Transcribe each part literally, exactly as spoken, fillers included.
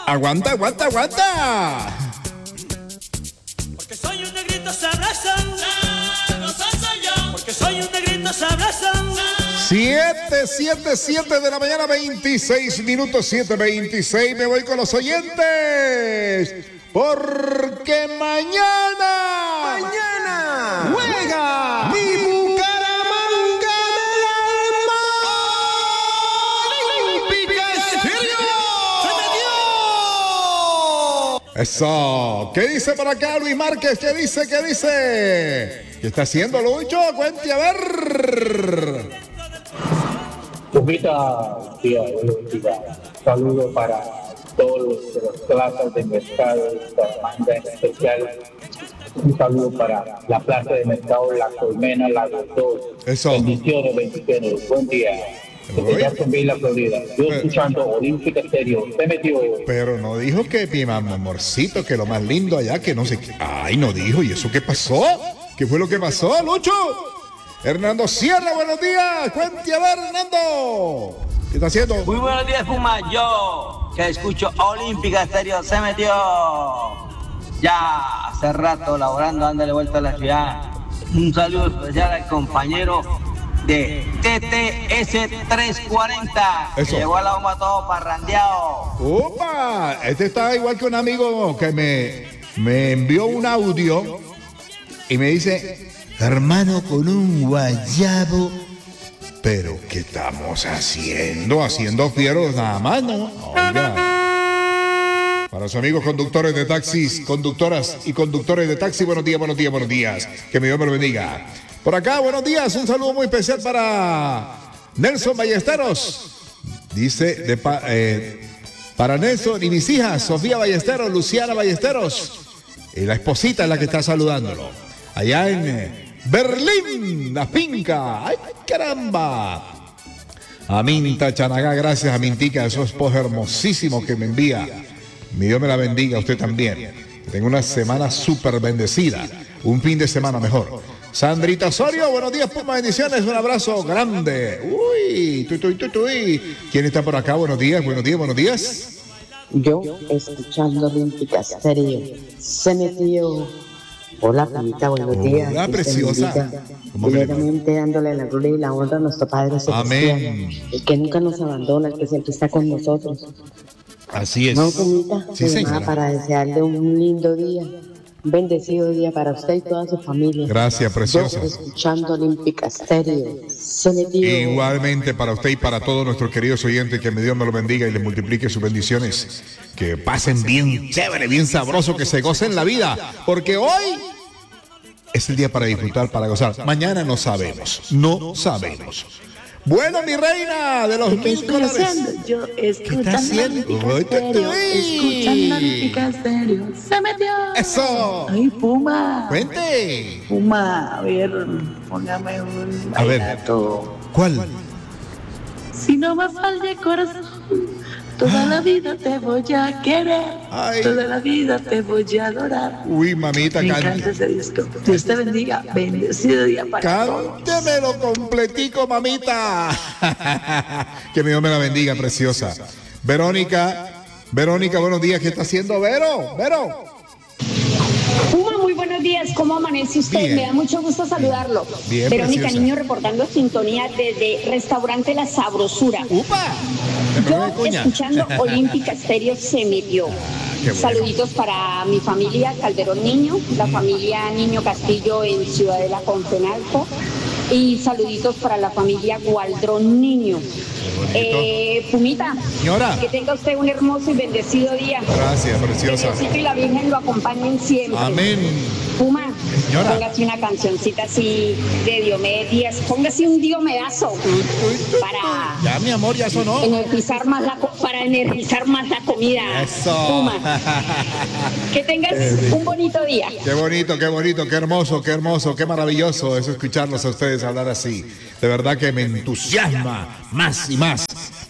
Aguanta, aguanta, aguanta. Porque soy un negrito sabroso. Soy yo. Porque soy un negrito sabroso. Siete, siete, siete de la mañana, veintiséis minutos, siete veintiséis. Me voy con los oyentes. Porque mañana. Mañana. Juega. Mi Bucaramanga Olímpica Estéreo. Eso. ¿Qué dice por acá Luis Márquez? ¿Qué dice? ¿Qué dice? ¿Qué está haciendo Lucho? Cuente a ver. Pumita, tía, saludo para todos los de las plazas de mercado de Bucaramanga en especial. Un saludo para la plaza de mercado La Colmena, La dos. Eso. Bendiciones, bendiciones. Buen día. Desde Jacksonville, la Florida. Yo Pero, escuchando Olímpica Estéreo. Usted metió. Pero no dijo que mi amorcito, que lo más lindo allá, que no sé qué. Ay, no dijo. ¿Y eso qué pasó? ¿Qué fue lo que pasó, Lucho? Hernando Sierra, buenos días. Cuente a ver, Hernando. ¿Qué está haciendo? Muy buenos días, Puma. Yo, que escucho Olímpica Estéreo, se metió. Ya hace rato laborando, dándole vuelta a la ciudad. Un saludo especial al compañero de T T S trescientos cuarenta. Eso. Que llegó a la bomba todo parrandeado. ¡Opa! Este está igual que un amigo que me, me envió un audio y me dice, hermano, con un guayabo. Pero, ¿qué estamos haciendo? Haciendo fieros nada más, ¿no? Oiga. Para los amigos conductores de taxis, conductoras y conductores de taxi, buenos días, buenos días, buenos días. Que mi Dios me lo bendiga. Por acá, buenos días. Un saludo muy especial para Nelson Ballesteros. Dice, de pa, eh, para Nelson y mis hijas, Sofía Ballesteros, Luciana Ballesteros. Y la esposita es la que está saludándolo. Allá en eh, Berlín, la finca. ¡Ay, caramba! A Minta Chanagá, gracias a Mintica, su esposo hermosísimo que me envía. Mi Dios me la bendiga, a usted también. Tengo una semana súper bendecida. Un fin de semana mejor. Sandrita Osorio, buenos días, Puma, bendiciones. Un abrazo grande. Uy, tu, tu, tu, tu. ¿Quién está por acá? Buenos días, buenos días, buenos días. Yo, escuchando Olímpica Estéreo, se metió. Hola, Pumita, buenos días. Hola, preciosa. Primeramente dándole la gloria y la honra a nuestro Padre Celestial. Amén. El que nunca nos abandona, el que siempre está con nosotros. Así es. No, Pumita, Sí, señora. para desearle un lindo día, un bendecido día para usted y toda su familia. Gracias, preciosa. Yo, escuchando Olímpica Estéreo, se metió. Igualmente para usted y para todos nuestros queridos oyentes, que mi Dios me lo bendiga y les multiplique sus bendiciones. Que pasen bien chévere, bien sabroso, que se gocen la vida. Porque hoy es el día para disfrutar, para gozar. Mañana no sabemos, no sabemos. Bueno, mi reina de los ¿Qué mil estoy colores. haciendo? Yo ¿Qué está escuchando haciendo? Olímpica Estéreo, escuchando Olímpica Estéreo, se metió. Eso. Ay, Puma. Cuente. Puma, a ver, póngame un A ver. vallenato. ¿Cuál? Si no me falla el corazón, toda la vida te voy a querer. Ay. Toda la vida te voy a adorar. Uy, mamita, Me encanta cante. ese disco. Dios te bendiga. Bendecido día para todos. Cántemelo completico, mamita. Que mi Dios me la bendiga, preciosa. Verónica, Verónica, buenos días. ¿Qué está haciendo Vero? Vero. Puma, muy buenos días. ¿Cómo amanece usted? Bien. Me da mucho gusto saludarlo. Bien, Verónica preciosa. Niño reportando sintonía desde Restaurante La Sabrosura. ¡Upa! Me Yo pegó de cuña. escuchando Olímpica Estéreo se metió. qué bueno. Saluditos para mi familia Calderón Niño, la familia Niño Castillo en Ciudadela Confenalco y saluditos para la familia Gualdrón Niño. Eh, Pumita, Señora. que tenga usted un hermoso y bendecido día. Gracias, preciosa. Que Diosito y la Virgen lo acompañen siempre. Amén. Puma, Señora. póngase una cancioncita así de Diomedes Díaz, póngase un diomedazo para Ya, mi amor, ya sonó. energizar más la co- para energizar más la comida. Eso. Puma, que tengas un bonito día. Qué bonito, qué bonito, qué hermoso, qué hermoso, qué maravilloso es escucharlos a ustedes hablar así. De verdad que me entusiasma más y más.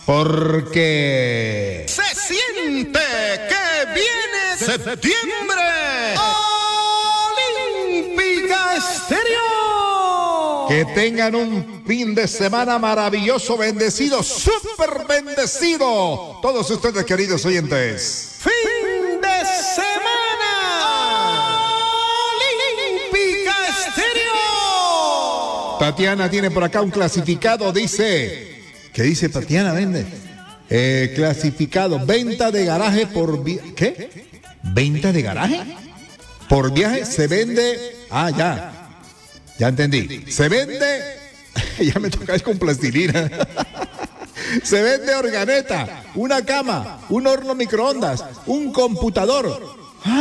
Porque Se siente que viene septiembre. Olímpica Estéreo. Que tengan un fin de semana maravilloso, bendecido, súper bendecido. Todos ustedes, queridos oyentes. Fin de semana. Olímpica Estéreo. Tatiana tiene por acá un clasificado, dice. ¿Qué dice Tatiana? Vende. Eh, clasificado, venta de garaje por... Vi- ¿Qué? ¿Venta de garaje? Por viaje se vende... Ah, ya. Ya entendí. Se vende... Ya me toca con plastilina. Se vende organeta, una cama, un horno microondas, un computador.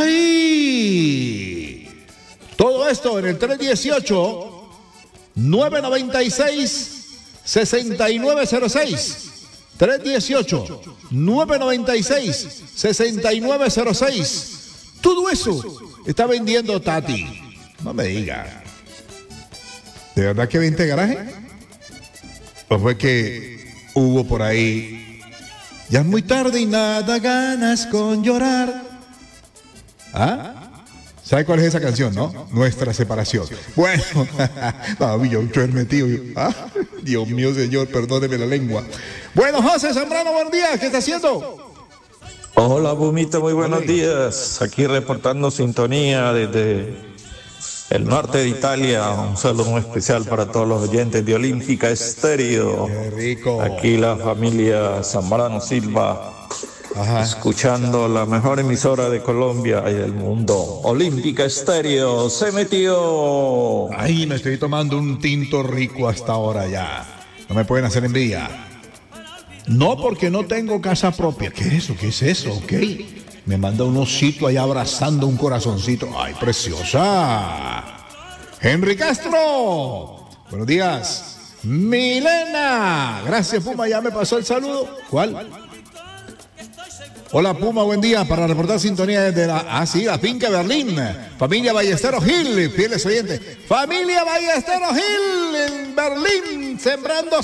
¡Ay! Todo esto en el tres dieciocho, nueve noventa y seis, sesenta y nueve cero seis. tres dieciocho, nueve noventa y seis, sesenta y nueve cero seis. Todo eso está vendiendo Tati. No me diga. ¿De verdad que vende garaje? ¿O fue que hubo por ahí? Ya es muy tarde y nada ganas con llorar. ¿Ah? ¿Sabe cuál es esa canción, no? Nuestra separación. Bueno, no, yo estoy metido. ¿Ah? Dios mío, señor, perdóneme la lengua. Bueno, José Zambrano, buen día. ¿Qué está haciendo? Hola, Bumita, muy buenos días. Aquí reportando sintonía desde el norte de Italia. Un saludo muy especial para todos los oyentes de Olímpica Estéreo. Qué rico. Aquí la familia Zambrano Silva. Ajá. Escuchando la mejor emisora de Colombia y del mundo, Olímpica Estéreo. Se metió. Ay, me estoy tomando un tinto rico hasta ahora ya. No me pueden hacer envidia. No, porque no tengo casa propia. ¿Qué es eso? ¿Qué es eso? Ok. Me manda un osito ahí abrazando un corazoncito. Ay, preciosa. Henry Castro. Buenos días. Milena. Gracias, Puma. Ya me pasó el saludo. ¿Cuál? Hola, Puma, buen día. Para reportar sintonía desde la... Ah, sí, la finca Berlín. Familia Ballesteros Gil, fieles oyentes. Familia Ballesteros Gil en Berlín, sembrando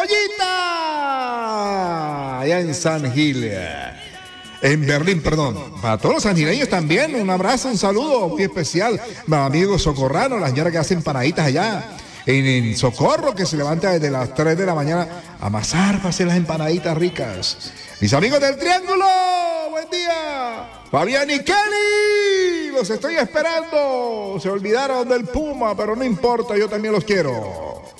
cebollita. Allá en San Gil. En Berlín, perdón. Para todos los sangileños también, un abrazo, un saludo muy especial. Mis amigos socorranos, las señoras que hacen empanaditas allá en, en Socorro, que se levanta desde las tres de la mañana a amasar para hacer las empanaditas ricas. Mis amigos del Triángulo, buen día. Fabián y Kelly, los estoy esperando. Se olvidaron del Puma, pero no importa, yo también los quiero.